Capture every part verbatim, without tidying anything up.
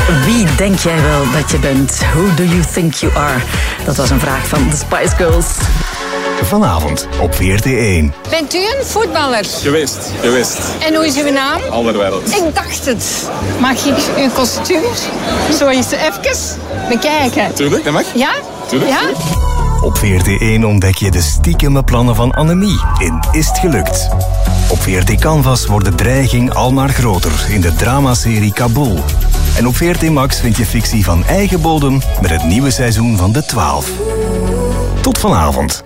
Wie denk jij wel dat je bent? Who do you think you are? Dat was een vraag van de Spice Girls. Vanavond op V R T één. Bent u een voetballer? Geweest, geweest. En hoe is uw naam? Alderweireld. Ik dacht het. Mag ik uw kostuum zo eens even bekijken? Tuurlijk, dat mag. Ja? Tuurlijk. Ja? Op V R T één ontdek je de stiekeme plannen van Annemie in Is het gelukt? Op V R T Canvas wordt de dreiging al maar groter in de dramaserie Kabul. En op V R T Max vind je fictie van eigen bodem met het nieuwe seizoen van De twaalf. Tot vanavond.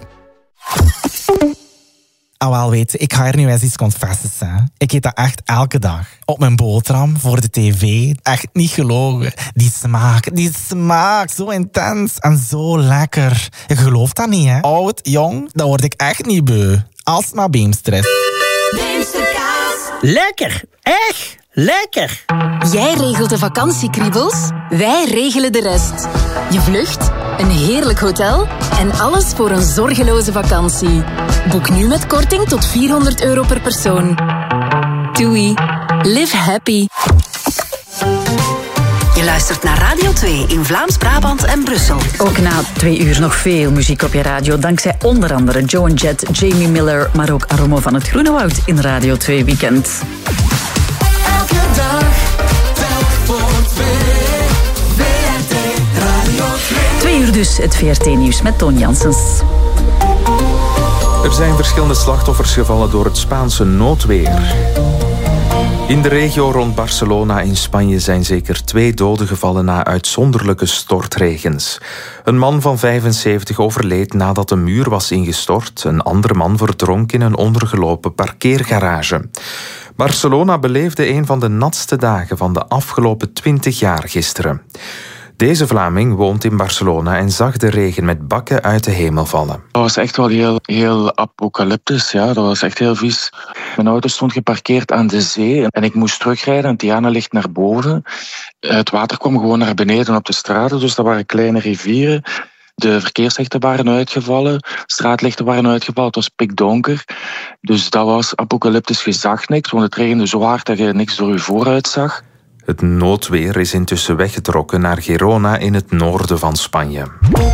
Ah, wel weet, ik ga er nu eens iets confessen. Hè. Ik eet dat echt elke dag. Op mijn boterham, voor de tv. Echt niet gelogen. Die smaak, die smaak. Zo intens en zo lekker. Je gelooft dat niet, hè? Oud, jong, dan word ik echt niet beu. Als het maar Beemster is. Beemsterkaas. Lekker, echt lekker. Jij regelt de vakantiekriebels, wij regelen de rest. Je vlucht, een heerlijk hotel en alles voor een zorgeloze vakantie. Boek nu met korting tot vierhonderd euro per persoon. Doei. Live happy. Je luistert naar Radio twee in Vlaams-Brabant en Brussel. Ook na twee uur nog veel muziek op je radio. Dankzij onder andere Joe and Jet, Jamie Miller, maar ook Aromo van het Groene Woud in Radio twee Weekend. Elke dag, telk voor twee. V R T Radio twee. Twee uur dus, het V R T-nieuws met Toon Janssens. Er zijn verschillende slachtoffers gevallen door het Spaanse noodweer. In de regio rond Barcelona in Spanje zijn zeker twee doden gevallen na uitzonderlijke stortregens. Een man van vijfenzeventig overleed nadat een muur was ingestort. Een andere man verdronk in een ondergelopen parkeergarage. Barcelona beleefde een van de natste dagen van de afgelopen twintig jaar gisteren. Deze Vlaming woont in Barcelona en zag de regen met bakken uit de hemel vallen. Dat was echt wel heel, heel apocalyptisch. Ja. Dat was echt heel vies. Mijn auto stond geparkeerd aan de zee en ik moest terugrijden. En Tiana ligt naar boven. Het water kwam gewoon naar beneden op de straten, dus dat waren kleine rivieren. De verkeerslichten waren uitgevallen, straatlichten waren uitgevallen, het was pikdonker. Dus dat was apocalyptisch, je zag niks, want het regende zo hard dat je niks door je vooruit zag. Het noodweer is intussen weggetrokken naar Girona in het noorden van Spanje.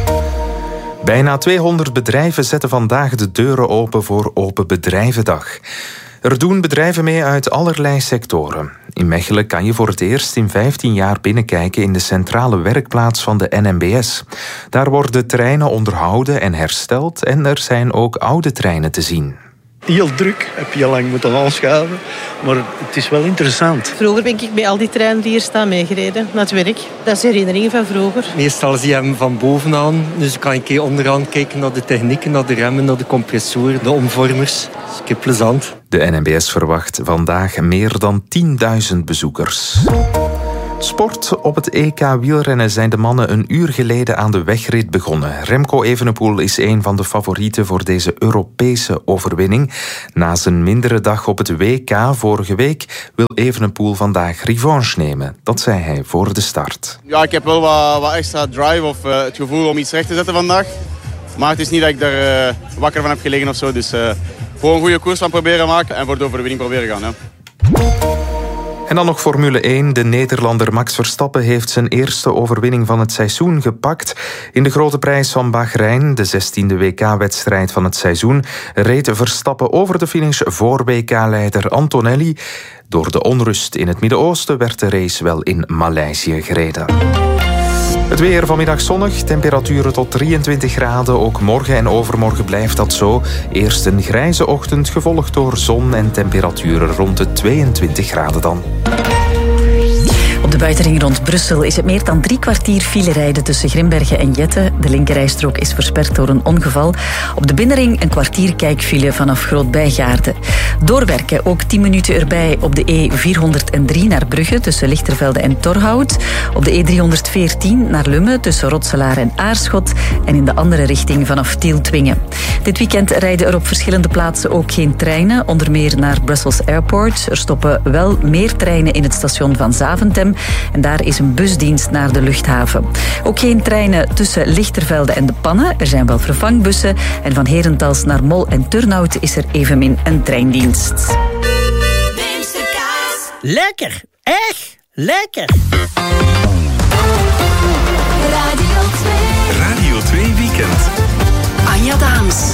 Bijna tweehonderd bedrijven zetten vandaag de deuren open voor Open Bedrijvendag. Er doen bedrijven mee uit allerlei sectoren. In Mechelen kan je voor het eerst in vijftien jaar binnenkijken in de centrale werkplaats van de N M B S. Daar worden treinen onderhouden en hersteld en er zijn ook oude treinen te zien. Heel druk, heb je lang moeten aanschuiven, maar het is wel interessant. Vroeger ben ik bij al die treinen die hier staan meegereden naar het werk. Dat is herinneringen van vroeger. Meestal zie je hem van bovenaan, dus kan ik onderaan kijken naar de technieken, naar de remmen, naar de compressoren, de omvormers. Dus ik heb plezant. De N M B S verwacht vandaag meer dan tienduizend bezoekers. Sport. Op het E K wielrennen zijn de mannen een uur geleden aan de wegrit begonnen. Remco Evenepoel is een van de favorieten voor deze Europese overwinning. Na zijn mindere dag op het W K vorige week wil Evenepoel vandaag revanche nemen. Dat zei hij voor de start. Ja, ik heb wel wat, wat extra drive of uh, het gevoel om iets recht te zetten vandaag. Maar het is niet dat ik er uh, wakker van heb gelegen of zo. Dus uh, gewoon een goede koers van proberen maken en voor de overwinning proberen gaan. Ja. En dan nog Formule één. De Nederlander Max Verstappen heeft zijn eerste overwinning van het seizoen gepakt. In de grote prijs van Bahrein, de zestiende W K-wedstrijd van het seizoen, reed Verstappen over de finish voor W K-leider Antonelli. Door de onrust in het Midden-Oosten werd de race wel in Maleisië gereden. Het weer vanmiddag zonnig, temperaturen tot drieëntwintig graden. Ook morgen en overmorgen blijft dat zo. Eerst een grijze ochtend, gevolgd door zon en temperaturen rond de tweeëntwintig graden dan. Op de buitenring rond Brussel is het meer dan drie kwartier file rijden tussen Grimbergen en Jette. De linkerrijstrook is versperd door een ongeval. Op de binnenring een kwartier kijkfile vanaf Groot-Bijgaarde. Doorwerken, ook tien minuten erbij op de E vierhonderddrie naar Brugge tussen Lichtervelde en Torhout. Op de E driehonderdveertien naar Lummen tussen Rotselaar en Aarschot. En in de andere richting vanaf Tiel-Twingen. Dit weekend rijden er op verschillende plaatsen ook geen treinen. Onder meer naar Brussels Airport. Er stoppen wel meer treinen in het station van Zaventem. En daar is een busdienst naar de luchthaven. Ook geen treinen tussen Lichtervelde en De Pannen. Er zijn wel vervangbussen. En van Herentals naar Mol en Turnhout is er evenmin een treindienst. Lekker, echt lekker.